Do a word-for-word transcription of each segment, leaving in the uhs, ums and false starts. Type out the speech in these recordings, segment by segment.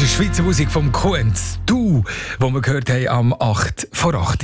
Das ist Schweizer Musik vom Kuenz. Du, wo wir gehört haben am acht vor acht.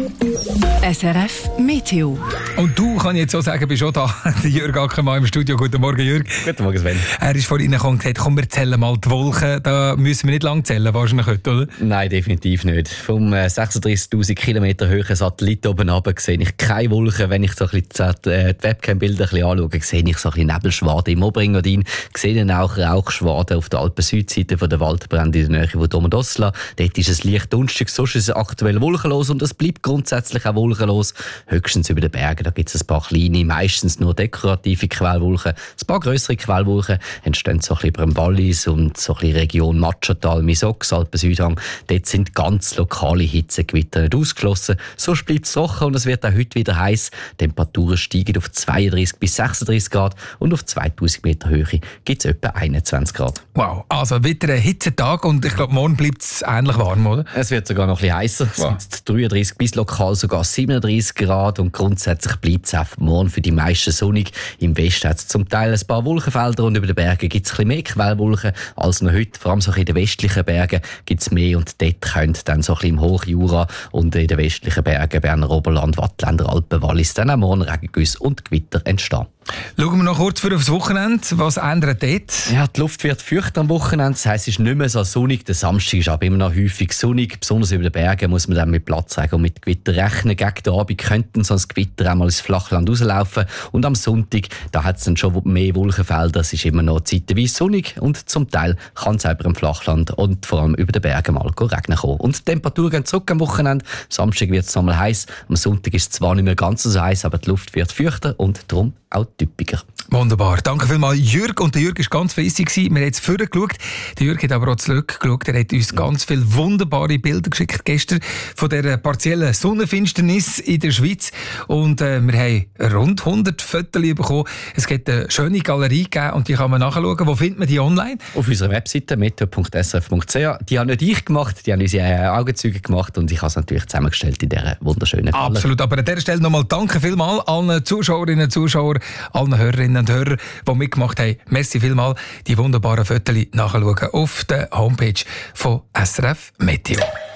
S R F Meteo. Und du, kann ich jetzt so sagen, bist schon da. Der Jürg Ackermann im Studio. Guten Morgen, Jürg. Guten Morgen, Sven. Er ist vorhin gekommen und gesagt, komm, wir zählen mal die Wolken. Da müssen wir nicht lang zählen, wahrscheinlich heute, oder? Nein, definitiv nicht. Vom äh, sechsunddreißigtausend Kilometer hohen Satellit oben runter sehe ich keine Wolken. Wenn ich so ein bisschen die, äh, die Webcam-Bilder ein bisschen anschaue, sehe ich so ein bisschen Nebelschwaden im Oberengadin. Ich sehe dann auch Rauchschwaden auf der Alpen-Südseite von der Waldbrände in der Nähe von Domodossola. Dort ist es leicht dunstig, sonst ist es aktuell wolkenlos und es bleibt grundsätzlich auch wolkenlos. Höchstens über den Bergen, da gibt es ein paar kleine, meistens nur dekorative Quellwolken. Ein paar grössere Quellwolken entstehen so ein bisschen über dem Wallis und so ein bisschen Region Matschatal, Misox, Alpen-Südhang. Dort sind ganz lokale Hitzegewitter nicht ausgeschlossen. Sonst bleibt es trocken und es wird auch heute wieder heiß. Temperaturen steigen auf zweiunddreißig bis sechsunddreißig Grad und auf zweitausend Meter Höhe gibt es etwa einundzwanzig Grad. Wow, also wieder ein Hitzetag und ich glaube, morgen bleibt es ähnlich warm, oder? Es wird sogar noch ein bisschen heißer. Wow. Es gibt dreiunddreißig bis lokal sogar siebenunddreißig Grad und grundsätzlich bleibt es auch morgen für die meisten sonnig. Im Westen hat es zum Teil ein paar Wolkenfelder und über den Bergen gibt es ein bisschen mehr Quellwolken als noch heute. Vor allem so in den westlichen Bergen gibt es mehr und dort könnte dann so ein bisschen im Hochjura und in den westlichen Bergen, Berner Oberland, Wattländer Alpen, Wallis, dann auch morgen Regengüsse und Gewitter entstehen. Schauen wir noch kurz für aufs Wochenende. Was ändert dort? Ja, die Luft wird feucht am Wochenende. Das heisst, es ist nicht mehr so sonnig. Der Samstag ist aber immer noch häufig sonnig. Besonders über den Bergen muss man dann mit Platzregen und mit Gewitter rechnen. Gegen den Abend könnten so ein Gewitter einmal ins Flachland rauslaufen. Und am Sonntag, da hat es dann schon mehr Wolkenfelder. Es ist immer noch zeitweise sonnig und zum Teil kann es über dem Flachland und vor allem über den Bergen mal regnen kommen. Und die Temperaturen gehen zurück am Wochenende. Am Samstag wird es nochmal heiß. Am Sonntag ist es zwar nicht mehr ganz so heiß, aber die Luft wird feuchter und darum auch typischer. Wunderbar. Danke vielmals, Jürg. Und der Jürg war ganz fleissig. Wir haben jetzt vorher geschaut. Der Jürg hat aber auch zurückgeschaut. Er hat uns ganz viele wunderbare Bilder geschickt gestern von dieser partiellen Sonnenfinsternis in der Schweiz. Und äh, wir haben rund hundert Fotos bekommen. Es gibt eine schöne Galerie gegeben und die kann man nachschauen. Wo findet man die online? Auf unserer Webseite meteo punkt s r f punkt c h. Die haben nicht ich gemacht, die haben unsere Augenzeuge gemacht und ich habe es natürlich zusammengestellt in dieser wunderschönen Galerie. Absolut. Aber an dieser Stelle nochmal danke vielmals allen Zuschauerinnen und Zuschauern, allen Hörerinnen und Hörer, die mitgemacht haben. Merci vielmals. Die wunderbaren Fotos nachschauen auf der Homepage von S R F Meteo.